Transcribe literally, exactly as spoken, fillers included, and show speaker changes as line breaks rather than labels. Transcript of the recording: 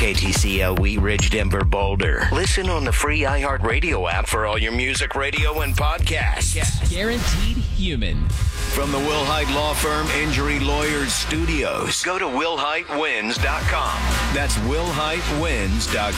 K T C L Wheat Ridge, Denver, Boulder. Listen on the free iHeartRadio app for all your music, radio, and podcasts.
Guaranteed human.
From the Will Hite Law Firm Injury Lawyers Studios, go to will hite wins dot com. That's will hite wins dot